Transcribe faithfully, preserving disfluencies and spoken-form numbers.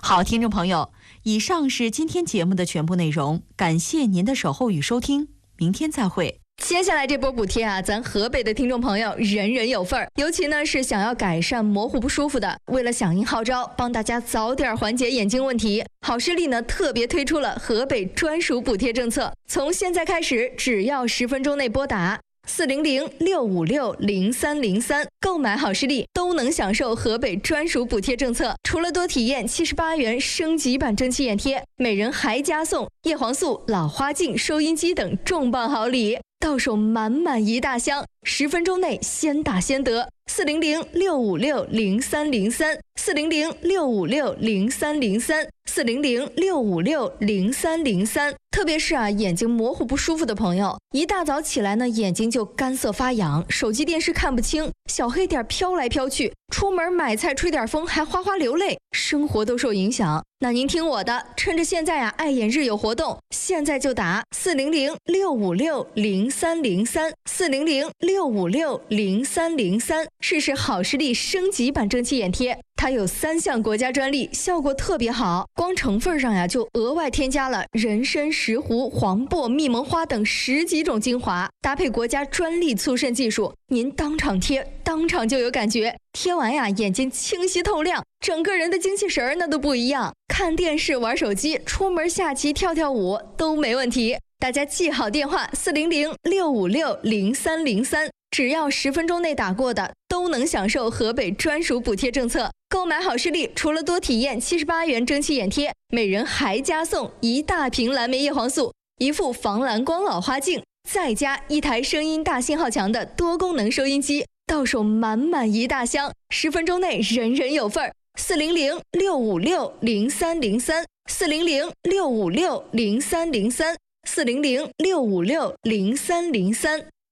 好，听众朋友，以上是今天节目的全部内容，感谢您的守候与收听，明天再会。 接下来这波补贴啊，咱河北的听众朋友人人有份儿，尤其呢是想要改善模糊不舒服的，为了响应号召，帮大家早点缓解眼睛问题，好视力呢特别推出了河北专属补贴政策，从现在开始，只要十分钟内拨打四零零六五六零三零三购买好视力，都能享受河北专属补贴政策。除了多体验七十八元升级版蒸汽眼贴，每人还加送叶黄素、老花镜、收音机等重磅好礼，到手满满一大箱，十分钟内先打先得。四零零六五六零三零三，四零零六五六零三零三，四零零六五六零三零三。特别是啊，眼睛模糊不舒服的朋友，一大早起来呢，眼睛就干涩发痒，手机电视看不清，小黑点飘来飘去，出门买菜吹点风还哗哗流泪，生活都受影响。那您听我的，趁着现在啊爱眼日有活动，现在就打四零零六五六零三零三，四零零六五六零三零三，试试好视力升级版蒸汽眼贴。它有三项国家专利，效果特别好，光成分上呀就额外添加了人参、石斛、黄柏、蜜蒙花等十几种精华，搭配国家专利促渗技术，您当场贴，当场就有感觉，贴完呀眼睛清晰透亮，整个人的精气神儿那都不一样，看电视、玩手机、出门下棋、跳跳舞都没问题。大家记好电话四零零六五六零三零三，只要十分钟内打过的都能享受河北专属补贴政策。购买好视力，除了多体验七十八元蒸汽眼贴，每人还加送一大瓶蓝莓叶黄素、一副防蓝光老花镜，再加一台声音大信号强的多功能收音机，到手满满一大箱，十分钟内人人有份儿。四零零六五六零三零三，四零零六五六零三零三，四零零六五六零三零三。